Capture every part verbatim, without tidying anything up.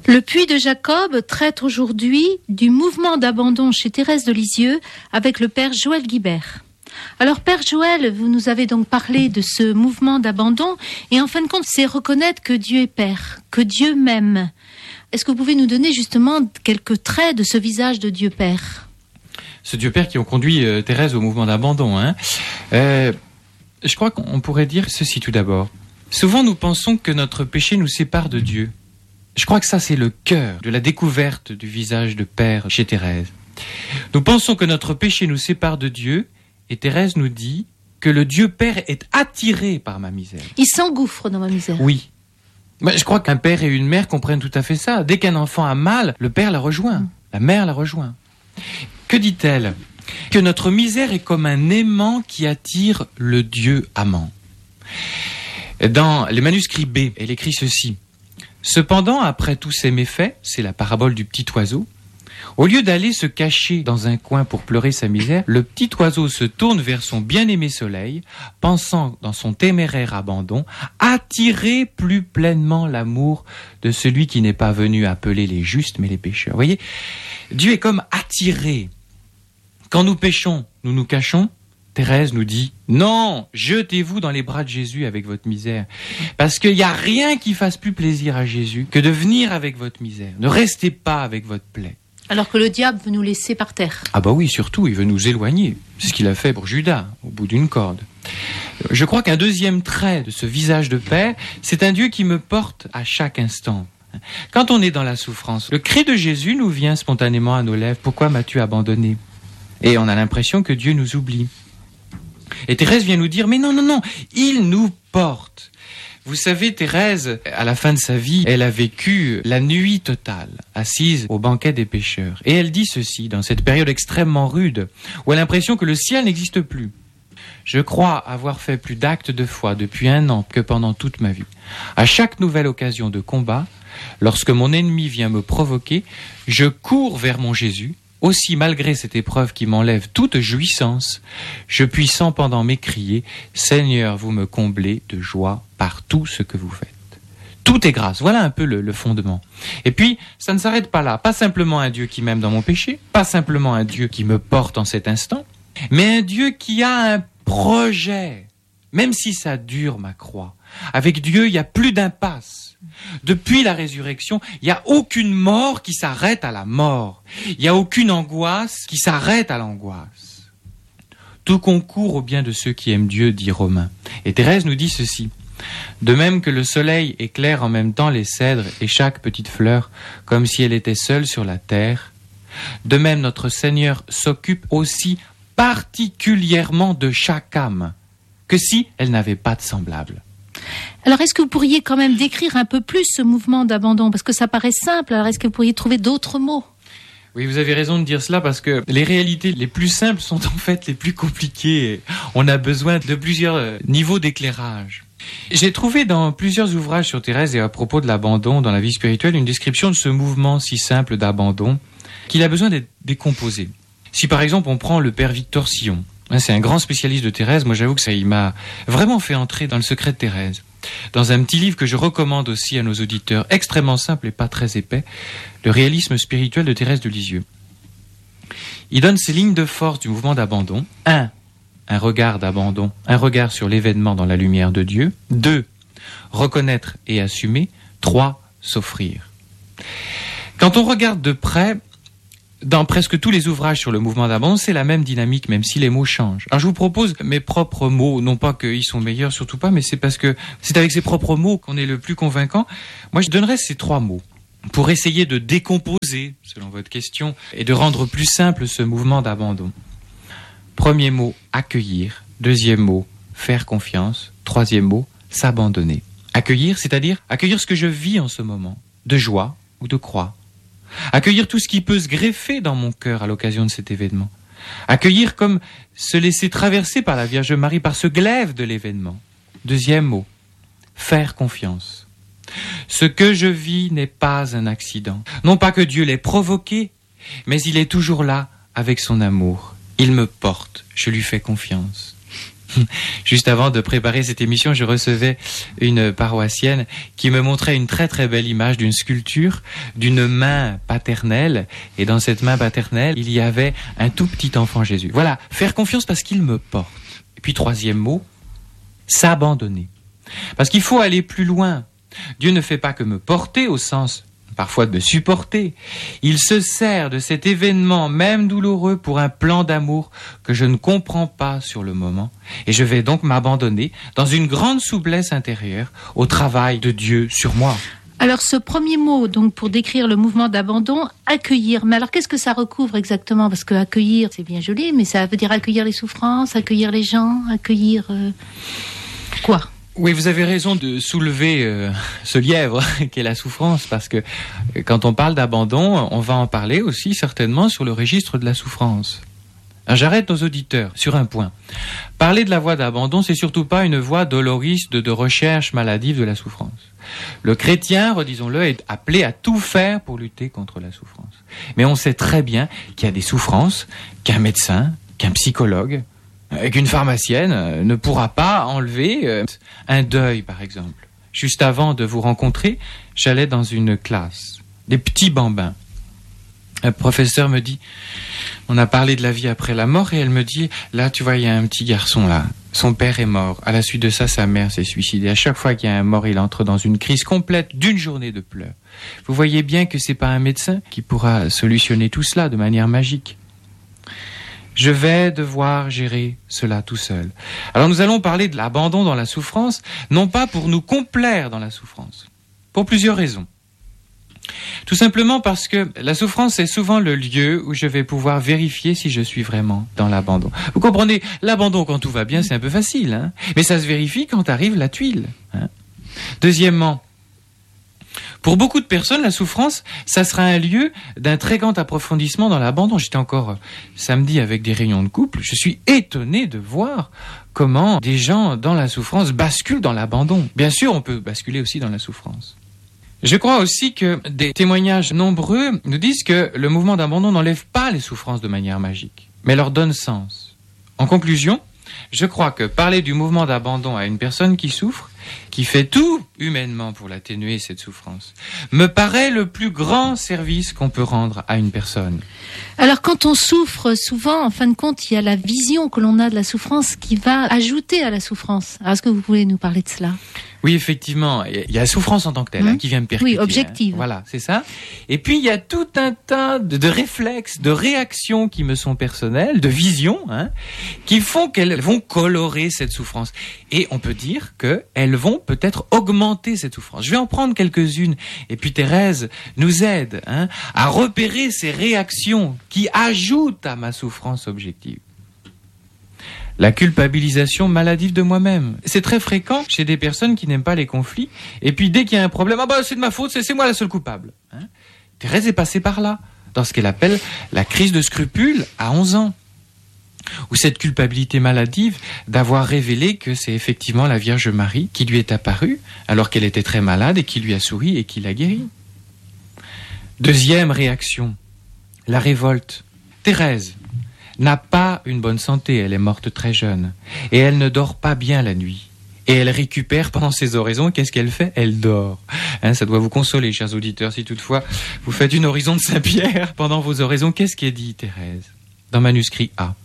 Le Puits de Jacob traite aujourd'hui du mouvement d'abandon chez Thérèse de Lisieux avec le père Joël Guibert. Alors Père Joël, vous nous avez donc parlé de ce mouvement d'abandon et en fin de compte c'est reconnaître que Dieu est Père, que Dieu m'aime. Est-ce que vous pouvez nous donner justement quelques traits de ce visage de Dieu Père ? Ce Dieu Père qui ont conduit euh, Thérèse au mouvement d'abandon. Hein. Euh, je crois qu'on pourrait dire ceci tout d'abord. Souvent nous pensons que notre péché nous sépare de Dieu. Je crois que ça, c'est le cœur de la découverte du visage de Père chez Thérèse. Nous pensons que notre péché nous sépare de Dieu, et Thérèse nous dit que le Dieu Père est attiré par ma misère. Il s'engouffre dans ma misère. Oui. Mais je crois qu'un père et une mère comprennent tout à fait ça. Dès qu'un enfant a mal, le père la rejoint, mmh. la mère la rejoint. Que dit-elle ? Que notre misère est comme un aimant qui attire le Dieu amant. Dans les manuscrits B, elle écrit ceci. Cependant, après tous ces méfaits, c'est la parabole du petit oiseau, au lieu d'aller se cacher dans un coin pour pleurer sa misère, le petit oiseau se tourne vers son bien-aimé soleil, pensant dans son téméraire abandon, attirer plus pleinement l'amour de celui qui n'est pas venu appeler les justes mais les pécheurs. Vous voyez, Dieu est comme attiré. Quand nous péchons, nous nous cachons. Thérèse nous dit, non, jetez-vous dans les bras de Jésus avec votre misère. Parce qu'il n'y a rien qui fasse plus plaisir à Jésus que de venir avec votre misère. Ne restez pas avec votre plaie. Alors que le diable veut nous laisser par terre. Ah bah oui, surtout, il veut nous éloigner. C'est ce qu'il a fait pour Judas, au bout d'une corde. Je crois qu'un deuxième trait de ce visage de Père, c'est un Dieu qui me porte à chaque instant. Quand on est dans la souffrance, le cri de Jésus nous vient spontanément à nos lèvres. Pourquoi m'as-tu abandonné ? Et on a l'impression que Dieu nous oublie. Et Thérèse vient nous dire, mais non, non, non, il nous porte. Vous savez, Thérèse, à la fin de sa vie, elle a vécu la nuit totale, assise au banquet des pécheurs. Et elle dit ceci, dans cette période extrêmement rude, où elle a l'impression que le ciel n'existe plus. Je crois avoir fait plus d'actes de foi depuis un an que pendant toute ma vie. À chaque nouvelle occasion de combat, lorsque mon ennemi vient me provoquer, je cours vers mon Jésus. Aussi, malgré cette épreuve qui m'enlève toute jouissance, je puis sans pendant m'écrier « Seigneur, vous me comblez de joie par tout ce que vous faites. » Tout est grâce. Voilà un peu le, le fondement. Et puis, ça ne s'arrête pas là. Pas simplement un Dieu qui m'aime dans mon péché, pas simplement un Dieu qui me porte en cet instant, mais un Dieu qui a un projet, même si ça dure ma croix. Avec Dieu, il n'y a plus d'impasse. Depuis la résurrection, il n'y a aucune mort qui s'arrête à la mort. Il n'y a aucune angoisse qui s'arrête à l'angoisse. Tout concourt au bien de ceux qui aiment Dieu, dit Romain. Et Thérèse nous dit ceci. De même que le soleil éclaire en même temps les cèdres et chaque petite fleur, comme si elle était seule sur la terre, de même notre Seigneur s'occupe aussi particulièrement de chaque âme, que si elle n'avait pas de semblable. Alors, est-ce que vous pourriez quand même décrire un peu plus ce mouvement d'abandon ? Parce que ça paraît simple, alors est-ce que vous pourriez trouver d'autres mots ? Oui, vous avez raison de dire cela parce que les réalités les plus simples sont en fait les plus compliquées. On a besoin de plusieurs niveaux d'éclairage. J'ai trouvé dans plusieurs ouvrages sur Thérèse et à propos de l'abandon dans la vie spirituelle une description de ce mouvement si simple d'abandon qu'il a besoin d'être décomposé. Si par exemple on prend le père Victor Sillon, c'est un grand spécialiste de Thérèse. Moi, j'avoue que ça, il m'a vraiment fait entrer dans le secret de Thérèse. Dans un petit livre que je recommande aussi à nos auditeurs, extrêmement simple et pas très épais, Le réalisme spirituel de Thérèse de Lisieux. Il donne ces lignes de force du mouvement d'abandon. Un, un regard d'abandon, un regard sur l'événement dans la lumière de Dieu. Deux, reconnaître et assumer. Trois, s'offrir. Quand on regarde de près, dans presque tous les ouvrages sur le mouvement d'abandon, c'est la même dynamique, même si les mots changent. Alors je vous propose mes propres mots, non pas qu'ils sont meilleurs, surtout pas, mais c'est parce que c'est avec ces propres mots qu'on est le plus convaincant. Moi, je donnerais ces trois mots pour essayer de décomposer, selon votre question, et de rendre plus simple ce mouvement d'abandon. Premier mot, accueillir. Deuxième mot, faire confiance. Troisième mot, s'abandonner. Accueillir, c'est-à-dire accueillir ce que je vis en ce moment, de joie ou de croix. Accueillir tout ce qui peut se greffer dans mon cœur à l'occasion de cet événement. Accueillir comme se laisser traverser par la Vierge Marie, par ce glaive de l'événement. Deuxième mot, faire confiance. Ce que je vis n'est pas un accident. Non pas que Dieu l'ait provoqué, mais il est toujours là avec son amour. Il me porte, je lui fais confiance. Juste avant de préparer cette émission, je recevais une paroissienne qui me montrait une très très belle image d'une sculpture, d'une main paternelle. Et dans cette main paternelle, il y avait un tout petit enfant Jésus. Voilà, faire confiance parce qu'il me porte. Et puis troisième mot, s'abandonner. Parce qu'il faut aller plus loin. Dieu ne fait pas que me porter au sens parfois de me supporter. Il se sert de cet événement, même douloureux, pour un plan d'amour que je ne comprends pas sur le moment. Et je vais donc m'abandonner dans une grande souplesse intérieure au travail de Dieu sur moi. Alors ce premier mot, donc pour décrire le mouvement d'abandon, accueillir. Mais alors qu'est-ce que ça recouvre exactement? Parce que accueillir, c'est bien joli, mais ça veut dire accueillir les souffrances, accueillir les gens, accueillir euh... quoi? Oui, vous avez raison de soulever euh, ce lièvre qu'est la souffrance, parce que euh, quand on parle d'abandon, on va en parler aussi certainement sur le registre de la souffrance. Alors, j'arrête nos auditeurs sur un point. Parler de la voie d'abandon, c'est surtout pas une voie doloriste de, de recherche maladive de la souffrance. Le chrétien, redisons-le, est appelé à tout faire pour lutter contre la souffrance. Mais on sait très bien qu'il y a des souffrances qu'un médecin, qu'un psychologue, qu'une pharmacienne ne pourra pas enlever un deuil, par exemple. Juste avant de vous rencontrer, j'allais dans une classe, des petits bambins. Un professeur me dit, on a parlé de la vie après la mort, et elle me dit, là, tu vois, il y a un petit garçon là, son père est mort. À la suite de ça, sa mère s'est suicidée. À chaque fois qu'il y a un mort, il entre dans une crise complète d'une journée de pleurs. Vous voyez bien que c'est pas un médecin qui pourra solutionner tout cela de manière magique. Je vais devoir gérer cela tout seul. Alors nous allons parler de l'abandon dans la souffrance, non pas pour nous complaire dans la souffrance, pour plusieurs raisons. Tout simplement parce que la souffrance est souvent le lieu où je vais pouvoir vérifier si je suis vraiment dans l'abandon. Vous comprenez, l'abandon quand tout va bien, c'est un peu facile, hein, mais ça se vérifie quand arrive la tuile. Hein. Deuxièmement, pour beaucoup de personnes, la souffrance, ça sera un lieu d'un très grand approfondissement dans l'abandon. J'étais encore euh, samedi avec des réunions de couple. Je suis étonné de voir comment des gens dans la souffrance basculent dans l'abandon. Bien sûr, on peut basculer aussi dans la souffrance. Je crois aussi que des témoignages nombreux nous disent que le mouvement d'abandon n'enlève pas les souffrances de manière magique, mais leur donne sens. En conclusion, je crois que parler du mouvement d'abandon à une personne qui souffre, qui fait tout humainement pour l'atténuer, cette souffrance, me paraît le plus grand service qu'on peut rendre à une personne. Alors quand on souffre, souvent, en fin de compte, il y a la vision que l'on a de la souffrance qui va ajouter à la souffrance. Alors, est-ce que vous pouvez nous parler de cela ? Oui, effectivement, il y a la souffrance en tant que telle, mmh. hein, qui vient me percuter. Oui, objective. Hein. Voilà, c'est ça. Et puis, il y a tout un tas de, de réflexes, de réactions qui me sont personnelles, de visions, hein, qui font qu'elles vont colorer cette souffrance. Et on peut dire qu'elles vont peut-être augmenter cette souffrance. Je vais en prendre quelques-unes. Et puis, Thérèse nous aide hein, à repérer ces réactions qui ajoutent à ma souffrance objective. La culpabilisation maladive de moi-même. C'est très fréquent chez des personnes qui n'aiment pas les conflits. Et puis dès qu'il y a un problème, ah bah c'est de ma faute, c'est, c'est moi la seule coupable. Hein Thérèse est passée par là, dans ce qu'elle appelle la crise de scrupule à onze ans. Ou cette culpabilité maladive d'avoir révélé que c'est effectivement la Vierge Marie qui lui est apparue, alors qu'elle était très malade et qui lui a souri et qui l'a guérie. Deuxième réaction, la révolte. Thérèse n'a pas une bonne santé, elle est morte très jeune, et elle ne dort pas bien la nuit. Et elle récupère pendant ses oraisons, qu'est-ce qu'elle fait ? Elle dort. Hein, ça doit vous consoler, chers auditeurs, si toutefois vous faites une oraison de Saint-Pierre pendant vos oraisons. Qu'est-ce qu'elle dit, Thérèse ? Dans manuscrit A.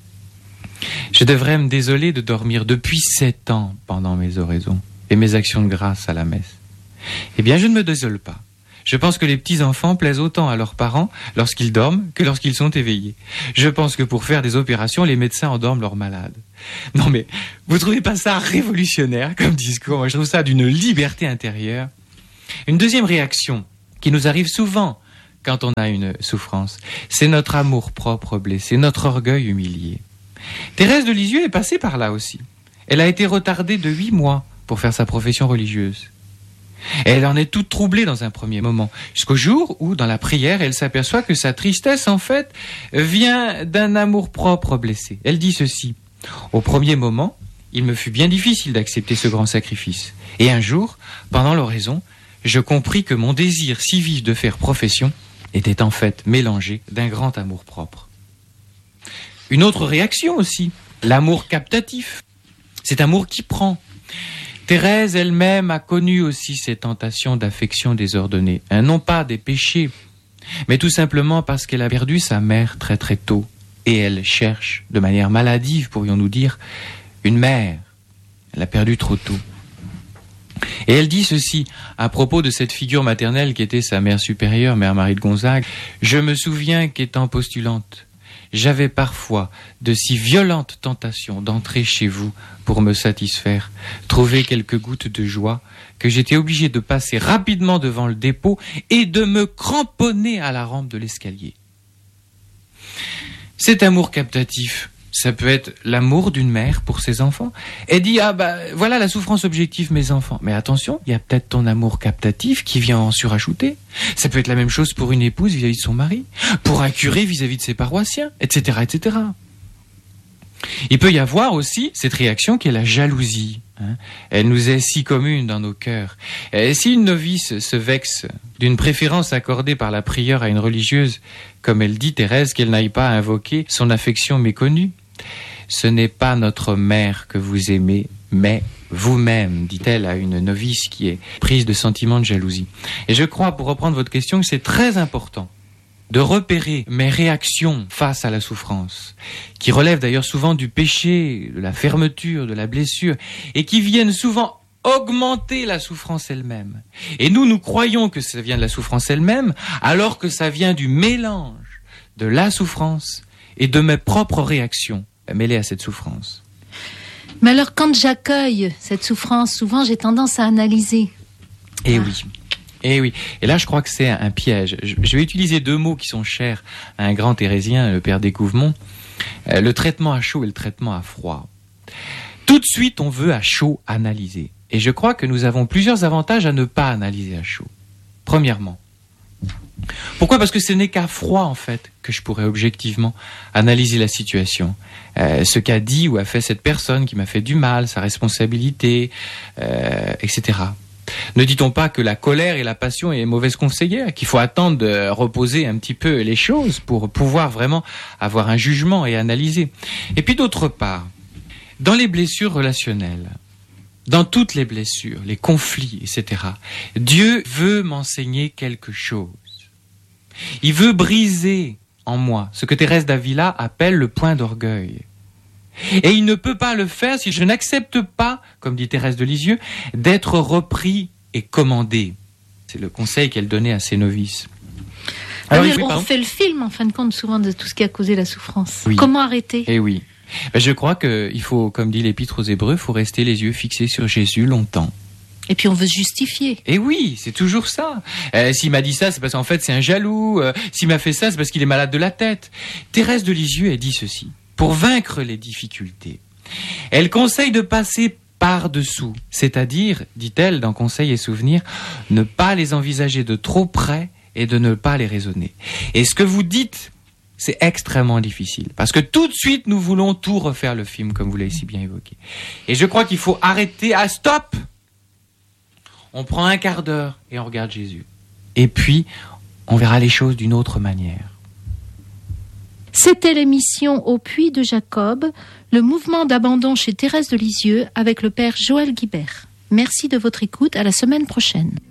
Je devrais me désoler de dormir depuis sept ans pendant mes oraisons et mes actions de grâce à la messe. Eh bien, je ne me désole pas. Je pense que les petits-enfants plaisent autant à leurs parents lorsqu'ils dorment que lorsqu'ils sont éveillés. Je pense que pour faire des opérations, les médecins endorment leurs malades. Non mais, vous trouvez pas ça révolutionnaire comme discours ? Moi, je trouve ça d'une liberté intérieure. Une deuxième réaction qui nous arrive souvent quand on a une souffrance, c'est notre amour-propre blessé, notre orgueil humilié. Thérèse de Lisieux est passée par là aussi. Elle a été retardée de huit mois pour faire sa profession religieuse. Et elle en est toute troublée dans un premier moment, jusqu'au jour où, dans la prière, elle s'aperçoit que sa tristesse, en fait, vient d'un amour-propre blessé. Elle dit ceci : « Au premier moment, il me fut bien difficile d'accepter ce grand sacrifice. Et un jour, pendant l'oraison, je compris que mon désir si vif de faire profession était en fait mélangé d'un grand amour-propre. » Une autre réaction aussi, l'amour captatif. cet amour qui prend. Thérèse elle-même a connu aussi ces tentations d'affection désordonnée, hein, non pas des péchés, mais tout simplement parce qu'elle a perdu sa mère très très tôt, et elle cherche, de manière maladive, pourrions-nous dire, une mère. Elle a perdu trop tôt. Et elle dit ceci à propos de cette figure maternelle qui était sa mère supérieure, Mère Marie de Gonzague. « Je me souviens qu'étant postulante, j'avais parfois de si violentes tentations d'entrer chez vous pour me satisfaire, trouver quelques gouttes de joie, que j'étais obligé de passer rapidement devant le dépôt et de me cramponner à la rampe de l'escalier. » Cet amour captatif, ça peut être l'amour d'une mère pour ses enfants. Elle dit, ah bah voilà la souffrance objective, mes enfants. Mais attention, il y a peut-être ton amour captatif qui vient en surajouter. Ça peut être la même chose pour une épouse vis-à-vis de son mari, pour un curé vis-à-vis de ses paroissiens, et cetera, et cetera. Il peut y avoir aussi cette réaction qui est la jalousie. Hein. Elle nous est si commune dans nos cœurs. Et si une novice se vexe d'une préférence accordée par la prieure à une religieuse, comme elle dit Thérèse, qu'elle n'aille pas invoquer son affection méconnue, ce n'est pas notre mère que vous aimez, mais vous-même, dit-elle à une novice qui est prise de sentiments de jalousie. Et je crois, pour reprendre votre question, que c'est très important de repérer mes réactions face à la souffrance, qui relèvent d'ailleurs souvent du péché, de la fermeture, de la blessure, et qui viennent souvent augmenter la souffrance elle-même. Et nous, nous croyons que ça vient de la souffrance elle-même, alors que ça vient du mélange de la souffrance et de mes propres réactions mêlées à cette souffrance. Mais alors, quand j'accueille cette souffrance, souvent j'ai tendance à analyser. Eh ah. oui. Eh oui, et là je crois que c'est un piège. Je vais utiliser deux mots qui sont chers à un grand thérésien, le père Découvemont, euh, le traitement à chaud et le traitement à froid. Tout de suite on veut à chaud analyser. Et je crois que nous avons plusieurs avantages à ne pas analyser à chaud. Premièrement, pourquoi ? Parce que ce n'est qu'à froid en fait que je pourrais objectivement analyser la situation. Euh, ce qu'a dit ou a fait cette personne qui m'a fait du mal, sa responsabilité, euh, et cetera. Ne dit-on pas que la colère et la passion est mauvaise conseillère, qu'il faut attendre de reposer un petit peu les choses pour pouvoir vraiment avoir un jugement et analyser. Et puis d'autre part, dans les blessures relationnelles, dans toutes les blessures, les conflits, et cetera, Dieu veut m'enseigner quelque chose. Il veut briser en moi ce que Thérèse d'Avila appelle le point d'orgueil. Et il ne peut pas le faire si je n'accepte pas, comme dit Thérèse de Lisieux, d'être repris et commandé. C'est le conseil qu'elle donnait à ses novices. Alors, oui, on fait le film, en fin de compte, souvent de tout ce qui a causé la souffrance. Oui. Comment arrêter ? Eh oui. Ben, je crois qu'il faut, comme dit l'Épître aux Hébreux, il faut rester les yeux fixés sur Jésus longtemps. Et puis on veut se justifier. Et oui, c'est toujours ça. Euh, s'il m'a dit ça, c'est parce qu'en fait c'est un jaloux. Euh, s'il m'a fait ça, c'est parce qu'il est malade de la tête. Thérèse de Lisieux, elle dit ceci. Pour vaincre les difficultés, elle conseille de passer par-dessous. C'est-à-dire, dit-elle dans Conseils et Souvenirs, ne pas les envisager de trop près et de ne pas les raisonner. Et ce que vous dites, c'est extrêmement difficile. Parce que tout de suite, nous voulons tout refaire le film, comme vous l'avez si bien évoqué. Et je crois qu'il faut arrêter à stop. On prend un quart d'heure et on regarde Jésus. Et puis, on verra les choses d'une autre manière. C'était l'émission Au Puits de Jacob, le mouvement d'abandon chez Thérèse de Lisieux avec le père Joël Guibert. Merci de votre écoute, à la semaine prochaine.